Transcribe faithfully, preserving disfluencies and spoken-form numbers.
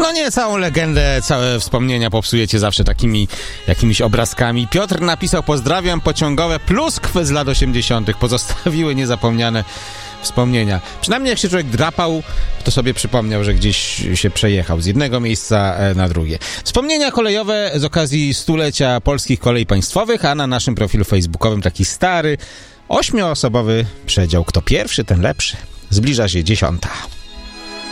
No nie, całą legendę, całe wspomnienia popsujecie zawsze takimi jakimiś obrazkami. Piotr napisał: pozdrawiam, pociągowe pluskwy z lat osiemdziesiątych pozostawiły niezapomniane wspomnienia. Przynajmniej jak się człowiek drapał, to sobie przypomniał, że gdzieś się przejechał z jednego miejsca na drugie. Wspomnienia kolejowe z okazji stulecia polskich kolei państwowych, a na naszym profilu facebookowym taki stary, ośmioosobowy przedział. Kto pierwszy, ten lepszy. Zbliża się dziesiąta.